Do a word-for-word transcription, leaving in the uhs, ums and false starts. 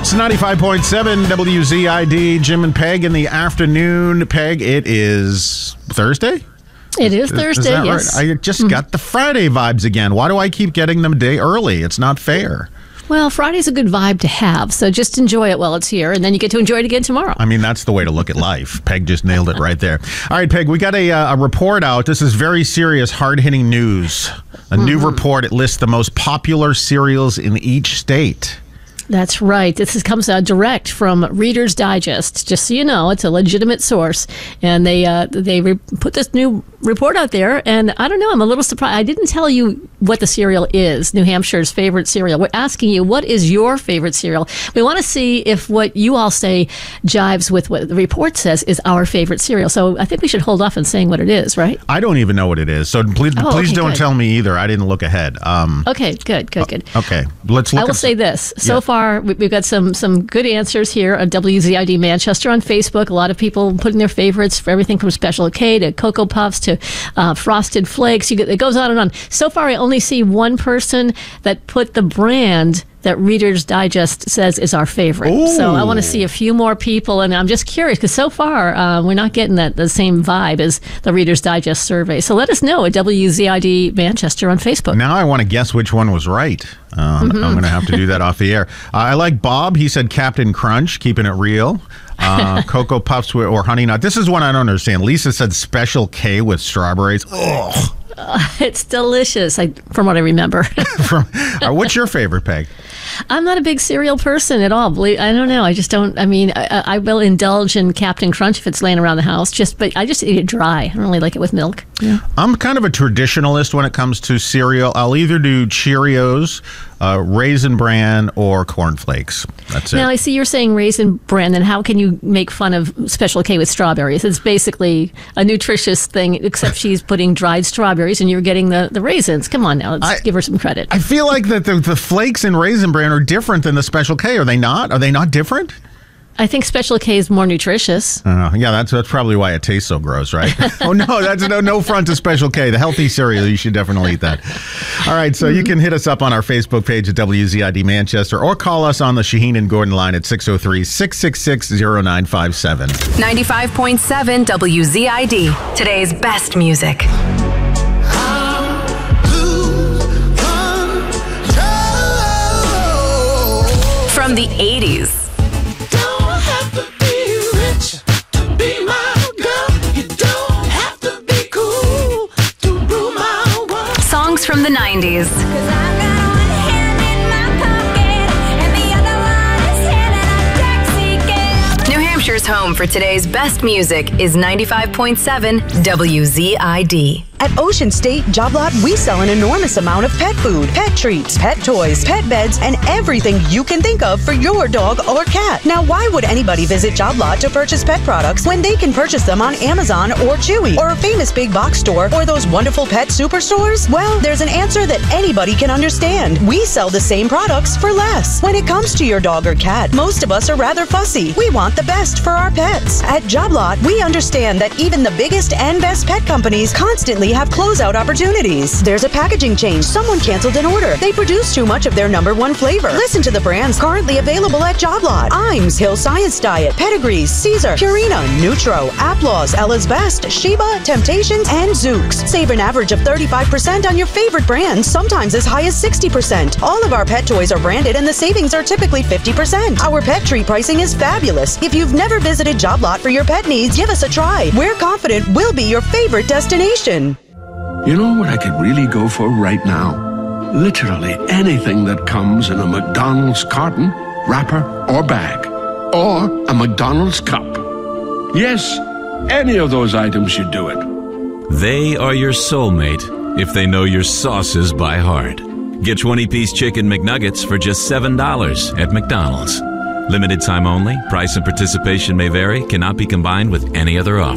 It's ninety-five point seven W Z I D. Jim and Peg in the afternoon. Peg, it is Thursday? It is, is Thursday, is that yes. Right? I just mm-hmm. got the Friday vibes again. Why do I keep getting them a day early? It's not fair. Well, Friday's a good vibe to have, so just enjoy it while it's here, and then you get to enjoy it again tomorrow. I mean, that's the way to look at life. Peg just nailed it right there. All right, Peg, we got a, uh, a report out. This is very serious, hard-hitting news. A mm-hmm. new report. It lists the most popular cereals in each state. That's right. This is, comes uh, direct from Reader's Digest. Just so you know, it's a legitimate source. And they uh, they re- put this new report out there. And I don't know, I'm a little surprised. I didn't tell you what the cereal is, New Hampshire's favorite cereal. We're asking you, what is your favorite cereal? We want to see if what you all say jives with what the report says is our favorite cereal. So I think we should hold off on saying what it is, right? I don't even know what it is. So please, oh, please okay, don't good. tell me either. I didn't look ahead. Um, okay, good, good, good. Uh, okay, let's look I will at say this. So yeah. far, we've got some some good answers here on W Z I D Manchester on Facebook. A lot of people putting their favorites for everything from Special K to Cocoa Puffs to uh, Frosted Flakes. You get, it goes on and on. So far, I only see one person that put the brand that Reader's Digest says is our favorite. Ooh. So I want to see a few more people, and I'm just curious because so far uh, we're not getting that the same vibe as the Reader's Digest survey. So let us know at W Z I D Manchester on Facebook. Now I want to guess which one was right. Um, mm-hmm. I'm going to have to do that off the air. Uh, I like Bob. He said Captain Crunch, keeping it real. Uh, Cocoa Puffs with, or Honey Nut. This is one I don't understand. Lisa said Special K with strawberries. Ugh. Uh, it's delicious, I, from what I remember. from, uh, what's your favorite, Peg? I'm not a big cereal person at all. I don't know. I just don't. I mean, I, I will indulge in Captain Crunch if it's laying around the house. Just, but I just eat it dry. I don't really like it with milk. Yeah. I'm kind of a traditionalist when it comes to cereal. I'll either do Cheerios, uh, Raisin Bran, or Corn Flakes. That's it. Now I see you're saying Raisin Bran. Then how can you make fun of Special K with strawberries? It's basically a nutritious thing, except she's putting dried strawberries and you're getting the, the raisins. Come on now, let's I, give her some credit. I feel like that the, the flakes in Raisin Bran are different than the Special K. Are they not? Are they not different? I think Special K is more nutritious. Uh, yeah, that's that's probably why it tastes so gross, right? oh, no, that's no, no front to Special K. The healthy cereal, you should definitely eat that. All right, so mm-hmm. you can hit us up on our Facebook page at W Z I D Manchester or call us on the Shaheen and Gordon line at six oh three, six six six, zero nine five seven. ninety-five point seven W Z I D, today's best music. From the eighties. Songs from the nineties. New Hampshire's home for today's best music is ninety-five point seven W Z I D. At Ocean State Job Lot, we sell an enormous amount of pet food, pet treats, pet toys, pet beds, and everything you can think of for your dog or cat. Now, why would anybody visit Job Lot to purchase pet products when they can purchase them on Amazon or Chewy or a famous big box store or those wonderful pet superstores? Well, there's an answer that anybody can understand. We sell the same products for less. When it comes to your dog or cat, most of us are rather fussy. We want the best for our pets. At Job Lot, we understand that even the biggest and best pet companies constantly have closeout opportunities. There's a packaging change. Someone canceled an order. They produced too much of their number one flavor. Listen to the brands currently available at Job Lot. Iams, Hill Science Diet, Pedigrees, Caesar, Purina, Nutro, Applause, Ella's Best, Sheba, Temptations, and Zooks. Save an average of thirty-five percent on your favorite brands, sometimes as high as sixty percent. All of our pet toys are branded and the savings are typically fifty percent. Our pet treat pricing is fabulous. If you've never visited Job Lot for your pet needs, give us a try. We're confident we'll be your favorite destination. You know what I could really go for right now? Literally anything that comes in a McDonald's carton, wrapper, or bag. Or a McDonald's cup. Yes, any of those items should do it. They are your soulmate if they know your sauces by heart. Get twenty-piece chicken McNuggets for just seven dollars at McDonald's. Limited time only. Price and participation may vary. Cannot be combined with any other offer.